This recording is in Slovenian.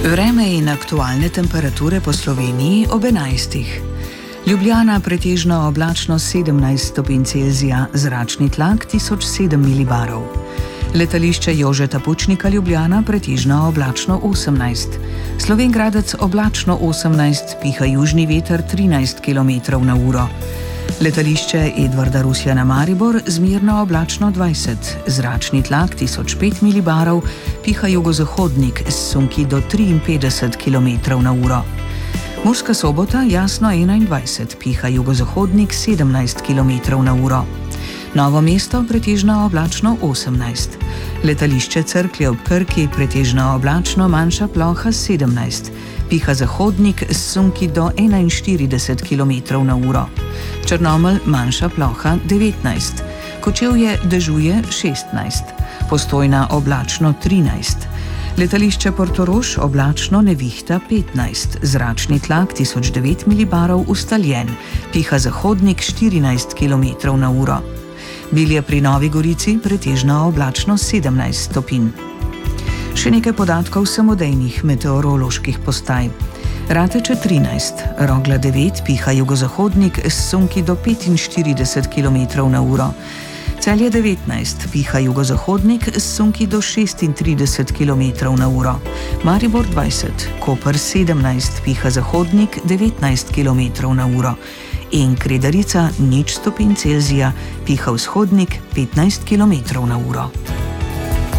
Vreme in aktualne temperature po Sloveniji ob 11. Ljubljana pretežno oblačno 17 stopinj Celzija, zračni tlak 1007 milibarov. Letališče Jožeta Pučnika Ljubljana pretežno oblačno 18. Slovenj Gradec oblačno 18, piha južni veter 13 km/h. Letališče Edvarda Rusjana Maribor zmerno oblačno 20, zračni tlak 1005 milibarov, piha jugozahodnik s sunki do 53 km/h. Murska Sobota jasno 21, piha jugozahodnik 17 km/h. Novo mesto pretežno oblačno 18. Letališče Cerklje ob Krki pretežno oblačno, manjša ploha 17, piha zahodnik s sunki do 41 km/h. Črnomelj manjša ploha 19, Kočevje dežuje 16, Postojna oblačno 13, letališče Portorož oblačno, nevihta 15, zračni tlak 1009 milibarov, ustaljen, piha zahodnik 14 km/h. Bilje pri Novi Gorici pretežno oblačno 17 stopinj. Še nekaj podatkov samodejnih meteoroloških postaj. Rateče 13, Rogla 9, piha jugozahodnik s sunki do 45 km/h. Celje 19, piha jugozahodnik s sunki do 36 km/h. Maribor 20, Koper 17, piha zahodnik 19 km/h. In Kredarica 0 stopinj Celzija, piha vzhodnik 15 km/h.